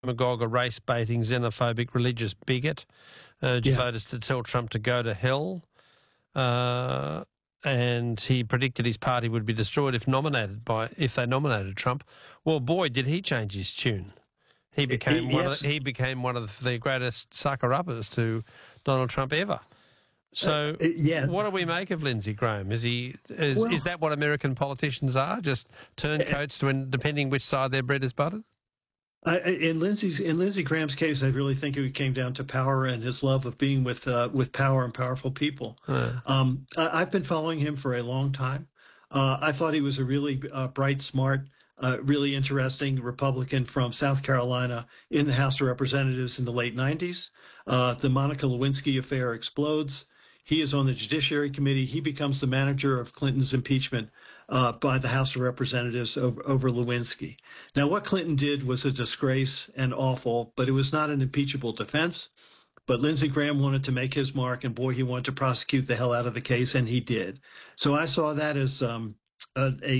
Demagogue, a race-baiting, xenophobic, religious bigot, urged voters to tell Trump to go to hell. And he predicted his party would be destroyed if they nominated Trump. Well, boy, did he change his tune. He became one of the greatest sucker-uppers to Donald Trump ever. So, what do we make of Lindsey Graham? Is that what American politicians are? Just turncoats depending which side their bread is buttered? In Lindsey Graham's case, I really think it came down to power and his love of being with power and powerful people. I've been following him for a long time. I thought he was a really bright, smart, really interesting Republican from South Carolina in the House of Representatives in the late 90s. The Monica Lewinsky affair explodes. He is on the Judiciary Committee. He becomes the manager of Clinton's impeachment by the House of Representatives over Lewinsky. Now, what Clinton did was a disgrace and awful, but it was not an impeachable defense. But Lindsey Graham wanted to make his mark, and boy, he wanted to prosecute the hell out of the case, and he did. So I saw that as a